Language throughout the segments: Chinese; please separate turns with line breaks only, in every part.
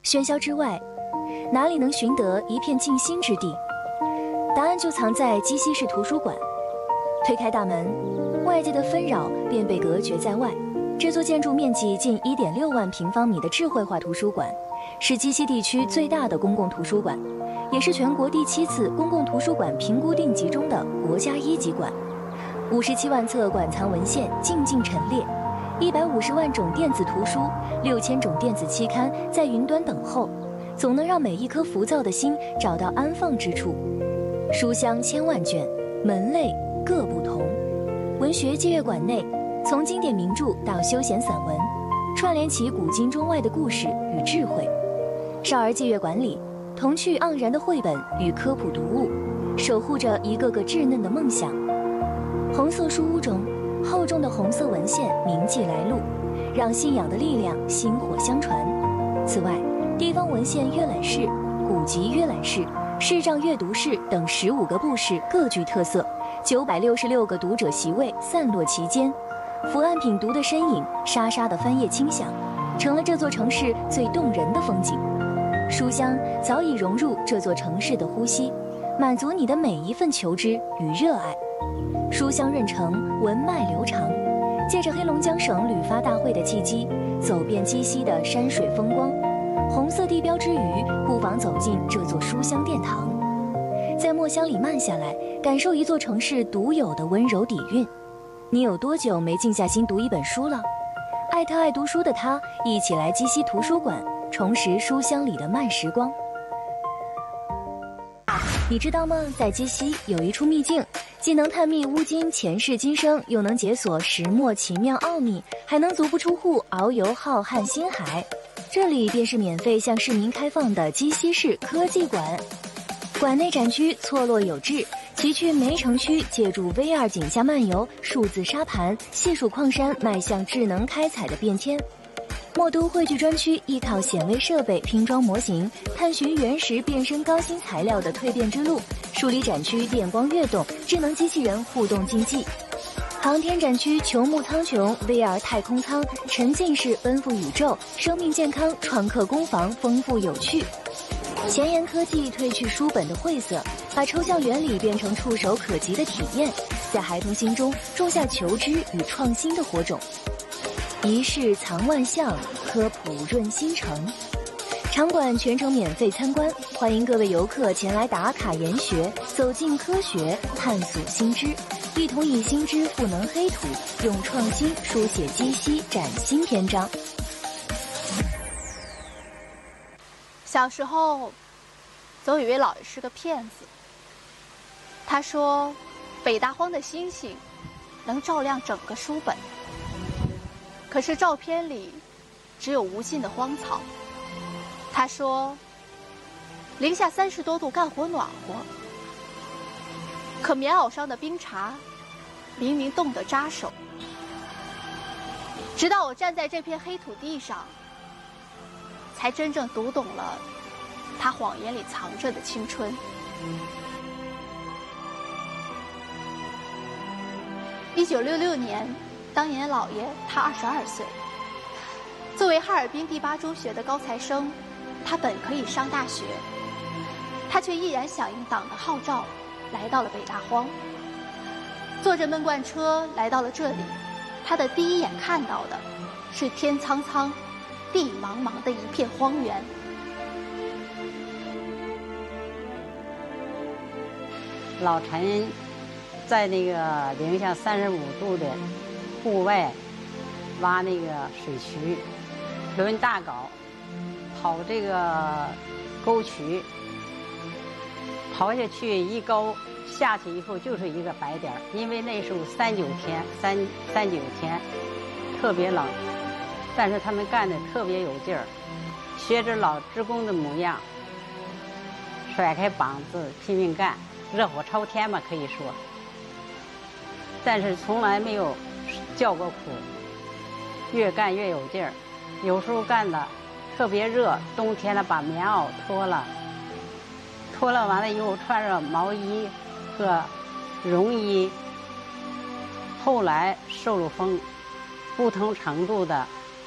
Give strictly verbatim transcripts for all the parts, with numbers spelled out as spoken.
喧嚣之外，哪里能寻得一片静心之地？答案就藏在鸡西市图书馆。推开大门，外界的纷扰便被隔绝在外。这座建筑面积近 一点六万平方米的智慧化图书馆，是鸡西地区最大的公共图书馆，也是全国第七次公共图书馆评估定级中的国家一级馆。五十七万册馆藏文献静静陈列，一百五十万种电子图书，六千种电子期刊在云端等候，总能让每一颗浮躁的心找到安放之处。书香千万卷，门类各不同。文学借阅馆内，从经典名著到休闲散文，串联起古今中外的故事与智慧。少儿借阅馆里，童趣盎然的绘本与科普读物，守护着一个个稚嫩的梦想。红色书屋中，厚重的红色文献铭记来路，让信仰的力量薪火相传。此外，地方文献阅览室、古籍阅览室、视障阅读室等十五个部室各具特色，九百六十六个读者席位散落其间，伏案品读的身影，沙沙的翻页轻响，成了这座城市最动人的风景。书香早已融入这座城市的呼吸，满足你的每一份求知与热爱。书香润城，文脉流长，借着黑龙江省旅发大会的契机，走遍鸡西的山水风光。红色地标之余，不妨走进这座书香殿堂，在墨香里慢下来，感受一座城市独有的温柔底蕴。你有多久没静下心读一本书了？爱特爱读书的他，一起来鸡西图书馆，重拾书香里的慢时光。你知道吗？在鸡西有一处秘境，既能探秘乌金前世今生，又能解锁石墨奇妙奥秘，还能足不出户遨游浩瀚星海。这里便是免费向市民开放的鸡西市科技馆。馆内展区错落有致，其去煤城区借助 V R 井下漫游、数字沙盘、细数矿山迈向智能开采的变迁。墨都汇聚专区依靠显微设备拼装模型，探寻原石变身高新材料的蜕变之路。梳理展区电光跃动、智能机器人互动竞技。航天展区球幕苍穹、V R 太空舱，沉浸式奔赴宇宙，生命健康创客工坊丰富有趣。前沿科技褪去书本的晦涩，把抽象原理变成触手可及的体验，在孩童心中种下求知与创新的火种。一室藏万象，科普润心城。场馆全程免费参观，欢迎各位游客前来打卡研学，走进科学，探索新知，一同以新知赋能黑土，用创新书写鸡西崭新篇章。
小时候，总以为姥爷是个骗子。他说，北大荒的星星能照亮整个书本，可是照片里只有无尽的荒草。他说，零下三十多度干活暖和，可棉袄上的冰碴明明冻得扎手。直到我站在这片黑土地上，才真正读懂了他谎言里藏着的青春。一九六六年，当年姥爷他二十二岁，作为哈尔滨第八中学的高材生，他本可以上大学，他却毅然响应党的号召，来到了北大荒。坐着闷罐车来到了这里，他的第一眼看到的是天苍苍、地茫茫的一片荒原。
老陈在那个零下三十五度的户外挖那个水渠，抡大镐刨这个沟渠，刨下去一沟下去以后就是一个白点儿，因为那时候三九天三三九天特别冷，但是他们干的特别有劲儿，学着老职工的模样，甩开膀子拼命干，热火朝天吧可以说，但是从来没有叫过苦，越干越有劲儿，有时候干的特别热，冬天了把棉袄脱了，脱了完了以后穿着毛衣和绒衣，后来受了风，不同程度的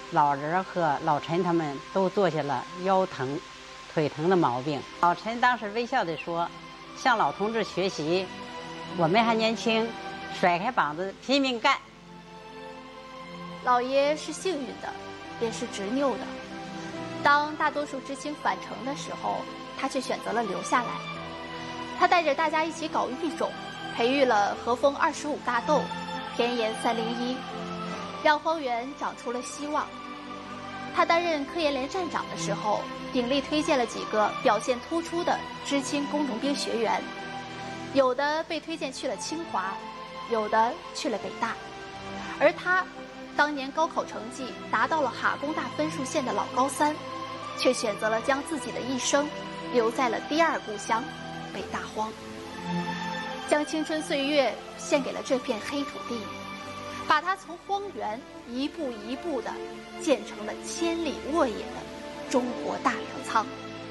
老人和老陈他们都坐下了腰疼、腿疼的毛病。老陈当时微笑地说：“向老同志学习，我们还年轻，甩开膀子拼命干。”
老爷是幸运的，也是执拗的。当大多数知青返城的时候，他却选择了留下来。他带着大家一起搞育种，培育了和风二十五大豆、田盐三零一，让荒原长出了希望。他担任科研连站长的时候，鼎力推荐了几个表现突出的知青工农兵学员，有的被推荐去了清华，有的去了北大，而他当年高考成绩达到了哈工大分数线的老高三，却选择了将自己的一生留在了第二故乡北大荒，将青春岁月献给了这片黑土地，把它从荒原一步一步地建成了千里沃野的中国大粮仓。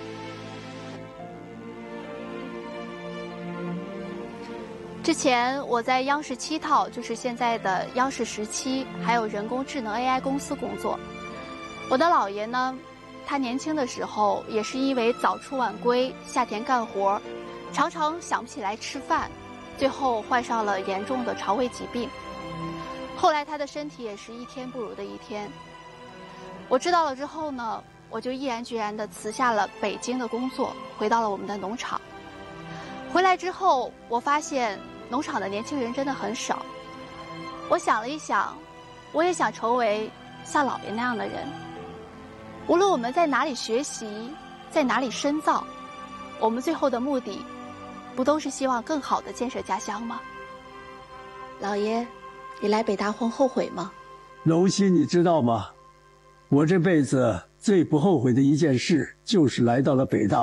之前我在央视七套，就是现在的央视十七，还有人工智能 A I 公司工作。我的姥爷呢，他年轻的时候也是因为早出晚归、下田干活，常常想不起来吃饭，最后患上了严重的肠胃疾病。后来他的身体也是一天不如的一天。我知道了之后呢，我就毅然决然地辞下了北京的工作，回到了我们的农场。回来之后，我发现农场的年轻人真的很少。我想了一想，我也想成为像姥爷那样的人。无论我们在哪里学习，在哪里深造，我们最后的目的，不都是希望更好地建设家乡吗？姥爷，你来北大荒后悔吗？
柔心，你知道吗？我这辈子最不后悔的一件事，就是来到了北大